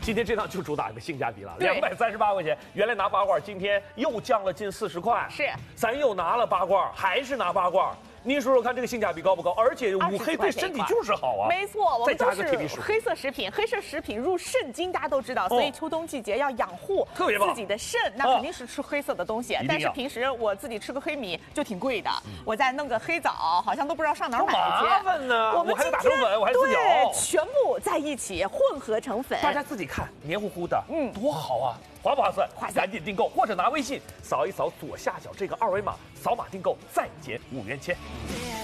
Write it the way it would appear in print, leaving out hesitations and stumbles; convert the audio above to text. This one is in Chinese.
今天这趟就主打一个性价比了，238块钱，原来拿8罐，今天又降了近40块。 是， 咱又拿了8罐，还是拿8罐。您说说看，这个性价比高不高？而且五黑对身体就是好啊。 没错，我们都是黑色食品，黑色食品入肾经，大家都知道，所以秋冬季节要养护自己的肾，那肯定是吃黑色的东西。但是平时我自己吃个黑米就挺贵的，我再弄个黑枣，好像都不知道上哪儿买去。 麻烦呢，我还得打成粉，我还自己熬， 全部在一起混合成粉。 大家自己看，黏糊糊的，多好啊！划不划算？赶紧订购，或者拿微信扫一扫左下角这个2维码，扫码订购再减5元钱。